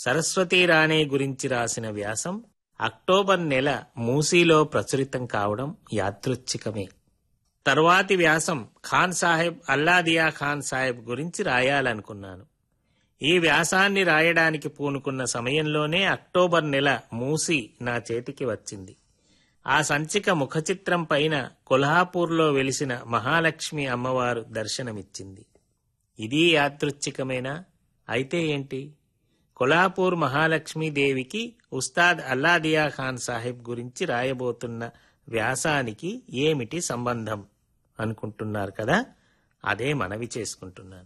సరస్వతీ రాణే గురించి రాసిన వ్యాసం అక్టోబర్ నెల మూసీలో ప్రచురితం కావడం యాదృచ్ఛికమే. తర్వాతి వ్యాసం ఖాన్ సాహెబ్ అల్లాదియా ఖాన్ సాహెబ్ గురించి రాయాలనుకున్నాను. ఈ వ్యాసాన్ని రాయడానికి పూనుకున్న సమయంలోనే అక్టోబర్ నెల మూసీ నా చేతికి వచ్చింది. ఆ సంచిక ముఖచిత్రం పైన కొల్హాపూర్లో వెలిసిన మహాలక్ష్మి అమ్మవారు దర్శనమిచ్చింది. ఇది యాదృచ్ఛికమేనా? అయితే ఏంటి? కొల్హాపూర్ మహాలక్ష్మీదేవికి ఉస్తాద్ అల్లాదియా ఖాన్ సాహెబ్ గురించి రాయబోతున్న వ్యాసానికి ఏమిటి సంబంధం అనుకుంటున్నారు కదా? అదే మనవి చేసుకుంటున్నాను.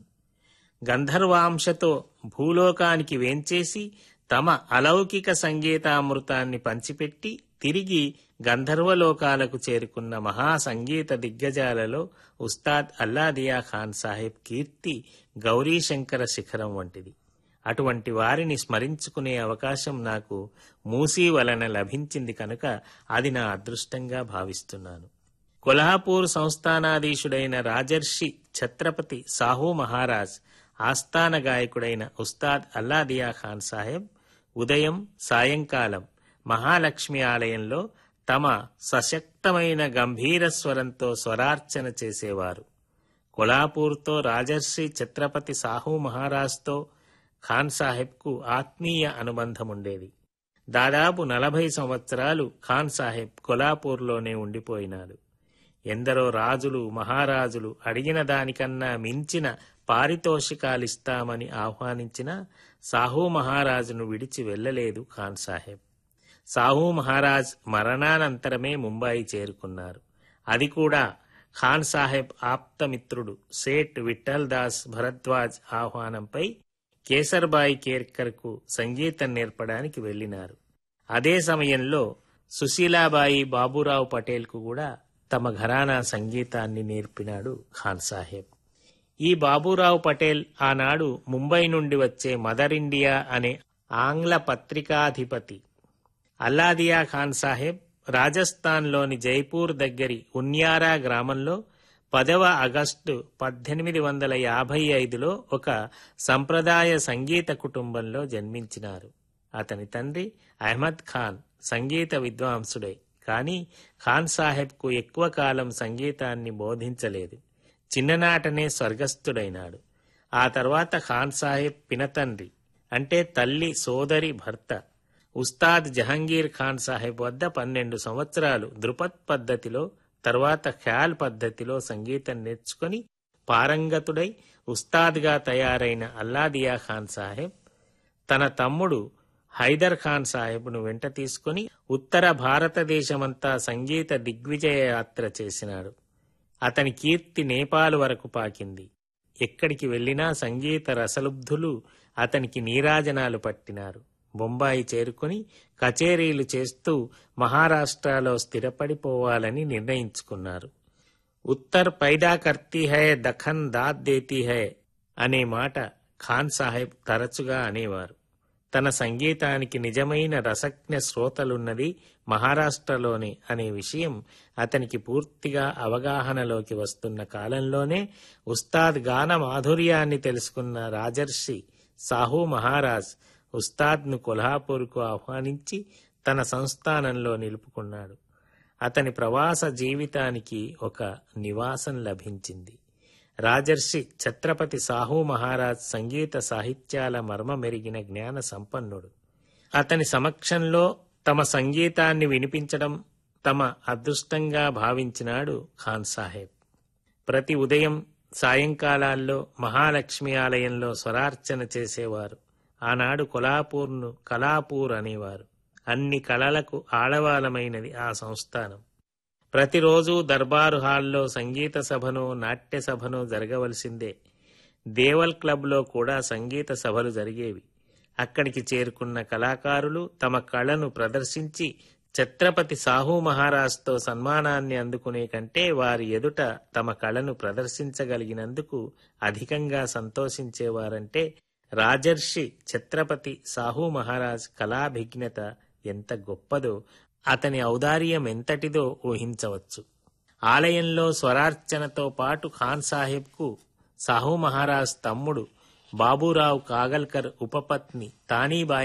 గంధర్వాంశతో భూలోకానికి వేంచేసి తమ అలౌకిక సంగీతామృతాన్ని పంచిపెట్టి తిరిగి గంధర్వలోకాలకు చేరుకున్న మహాసంగీత దిగ్గజాలలో ఉస్తాద్ అల్లాదియా ఖాన్ సాహెబ్ కీర్తి గౌరీశంకర శిఖరం వంటిది. అటువంటి వారిని స్మరించుకునే అవకాశం నాకు మూసీ వలన లభించింది కనుక అది నా అదృష్టంగా భావిస్తున్నాను. కొల్హాపూర్ సంస్థానాధీశుడైన రాజర్షి ఛత్రపతి సాహూ మహారాజ్ ఆస్థాన గాయకుడైన ఉస్తాద్ అల్లాదియా ఖాన్ సాహెబ్ ఉదయం సాయంకాలం మహాలక్ష్మి ఆలయంలో తమ సశక్తమైన గంభీర స్వరంతో స్వరార్చన చేసేవారు. కొల్హాపూర్తో రాజర్షి ఛత్రపతి సాహూ మహారాజ్తో ఖాన్ సాహెబ్కు ఆత్మీయ అనుబంధముండేది. దాదాపు 40 సంవత్సరాలు ఖాన్ సాహెబ్ కొల్హాపూర్లోనే ఉండిపోయినాడు. ఎందరో రాజులు మహారాజులు అడిగిన దానికన్నా మించిన పారితోషికాలిస్తామని ఆహ్వానించిన సాహూ మహారాజును విడిచి వెళ్లలేదు ఖాన్ సాహెబ్. సాహూ మహారాజ్ మరణానంతరమే ముంబాయి చేరుకున్నారు. అది కూడా ఖాన్ సాహెబ్ ఆప్తమిత్రుడు సేట్ విఠల్ దాస్ భరద్వాజ్ ఆహ్వానంపై కేసర్బాయి కేర్కర్కు సంగీతం నేర్పడానికి వెళ్లినారు. అదే సమయంలో సుశీలాబాయి బాబురావు పటేల్కు కూడా తమ ఘరానా సంగీతాన్ని నేర్పినాడు ఖాన్ సాహెబ్. ఈ బాబురావు పటేల్ ఆనాడు ముంబై నుండి వచ్చే మదర్ ఇండియా అనే ఆంగ్ల పత్రికాధిపతి. అల్లాదియా ఖాన్ సాహెబ్ రాజస్థాన్లోని జైపూర్ దగ్గరి ఉన్యారా గ్రామంలో 10వ ఆగస్టు 1855లో ఒక సంప్రదాయ సంగీత కుటుంబంలో జన్మించినారు. అతని తండ్రి అహ్మద్ ఖాన్ సంగీత విద్వాంసుడే. కానీ ఖాన్ సాహెబ్కు ఎక్కువ కాలం సంగీతాన్ని బోధించలేదు. చిన్ననాటనే స్వర్గస్థుడైనాడు. ఆ తర్వాత ఖాన్ సాహెబ్ పినతండ్రి అంటే తల్లి సోదరి భర్త ఉస్తాద్ జహంగీర్ ఖాన్ సాహెబ్ వద్ద 12 సంవత్సరాలు ధృపద్ పద్ధతిలో తర్వాత ఖ్యాల్ పద్ధతిలో సంగీతం నేర్చుకుని పారంగతుడై ఉస్తాద్గా తయారైన అల్లాదియా ఖాన్ సాహెబ్ తన తమ్ముడు హైదర్ ఖాన్ సాహెబ్ను వెంట తీసుకుని ఉత్తర భారతదేశమంతా సంగీత దిగ్విజయ యాత్ర చేసినాడు. అతని కీర్తి నేపాల్ వరకు పాకింది. ఎక్కడికి వెళ్లినా సంగీత రసలుబ్ధులు అతనికి నీరాజనాలు పట్టినారు. బొంబాయి చేరుకుని కచేరీలు చేస్తూ మహారాష్ట్రలో స్థిరపడిపోవాలని నిర్ణయించుకున్నారు. ఉత్తర్ పైదా కర్తీ హై దఖన్ దాద్ దేతీ హై అనే మాట ఖాన్ సాహెబ్ తరచుగా అనేవారు. తన సంగీతానికి నిజమైన రసజ్ఞ శ్రోతలున్నది మహారాష్ట్రలోనే అనే విషయం అతనికి పూర్తిగా అవగాహనలోకి వస్తున్న కాలంలోనే ఉస్తాద్ గాన మాధుర్యాన్ని తెలుసుకున్న రాజర్షి సాహూ మహారాజ్ ఉస్తాద్ను కొల్హాపూర్కు ఆహ్వానించి తన సంస్థానంలో నిలుపుకున్నాడు. అతని ప్రవాస జీవితానికి ఒక నివాసం లభించింది. రాజర్షి ఛత్రపతి సాహూ మహారాజ్ సంగీత సాహిత్యాల మర్మమెరిగిన జ్ఞాన సంపన్నుడు. అతని సమక్షంలో తమ సంగీతాన్ని వినిపించడం తమ అదృష్టంగా భావించినాడు ఖాన్ సాహెబ్. ప్రతి ఉదయం సాయంకాలాల్లో మహాలక్ష్మి ఆలయంలో స్వరార్చన చేసేవారు. ఆనాడు కొల్హాపూర్ను కళాపూర్ అనేవారు. అన్ని కళలకు ఆడవాలమైనది ఆ సంస్థానం. ప్రతిరోజు దర్బారు హాల్లో సంగీత సభనో నాట్య సభనో జరగవలసిందే. దేవల్ క్లబ్లో కూడా సంగీత సభలు జరిగేవి. అక్కడికి చేరుకున్న కళాకారులు తమ కళను ప్రదర్శించి ఛత్రపతి సాహూ మహారాజ్తో సన్మానాన్ని అందుకునే కంటే వారి ఎదుట తమ కళను ప్రదర్శించగలిగినందుకు అధికంగా సంతోషించేవారంటే రాజర్షి ఛత్రపతి సాహూ మహారాజ్ కళాభిజ్ఞత ఎంత గొప్పదో, అతని ఔదార్యం ఎంతటిదో ఊహించవచ్చు. ఆలయంలో స్వరార్చనతో పాటు ఖాన్ సాహెబ్కు సాహూ మహారాజ్ తమ్ముడు బాబూరావు కాగల్కర్ ఉపపత్ని తానీబాయి